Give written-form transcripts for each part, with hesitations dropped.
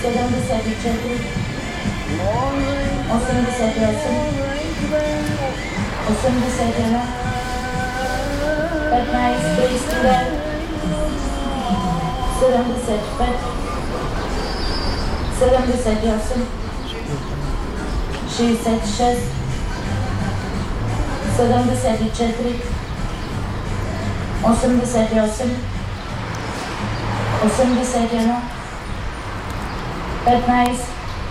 74, 88, 81, 15, 39, 75, 78, 66, 74, 88, 81, 15,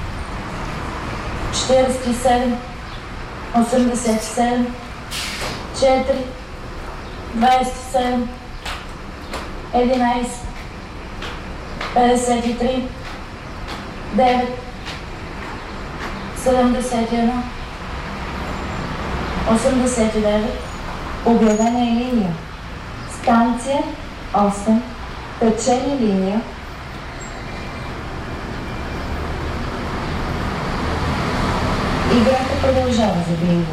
47, 87, 4, 27, 11, 53, 9, 71, 89. Обявена е линия. Станция 8. Течение линия. Играта продължава за бинго.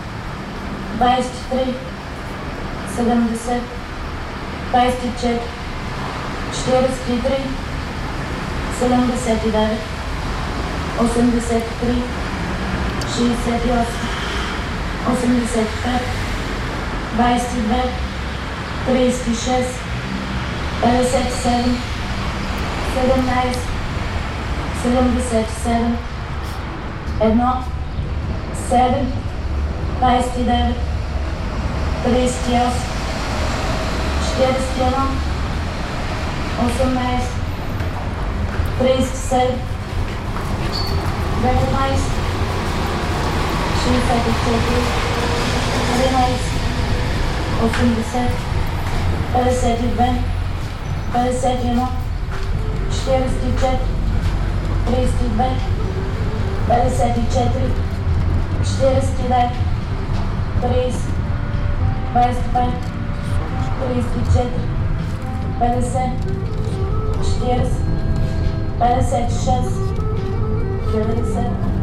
23, 70, 24, 43, 79, 83, 68, 85, 22, 36, 57, 17, 77, 1, 7, 29, 38, 41, 18, 37, 19, 64, 11, 80, 52, 51, 44, 32, 54, 49, 30, 25, 34, 50, 40, 56, 90,